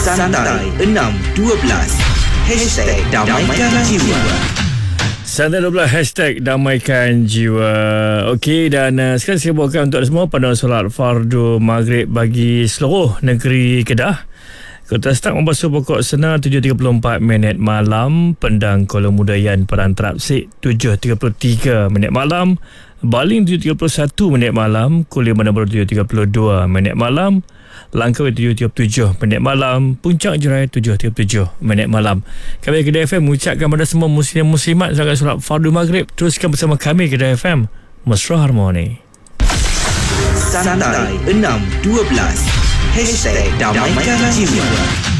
Santai 612 #Damaikan Jiwa. Santai 12 #Damaikan Jiwa. Okey, dan sekarang saya bawakan untuk anda semua pada solat fardu maghrib bagi seluruh negeri Kedah. Kota start membasuh pokok senar 7.34 minit malam, Pendang Kuala Mudayan Padang Terapsik 7.33 minit malam, Baling 7.31 minit malam, Kulim Bandar Baru 7.32 minit malam, Langkawi 7.7 minit malam, Puncak Jerai 7.7 minit malam. Kami Kedah FM mengucapkan kepada semua muslim muslimat sebagai solat fardu maghrib. Teruskan bersama kami Kedah FM, Mesra Harmoni. Santai 612 #Damaikan Jiwa.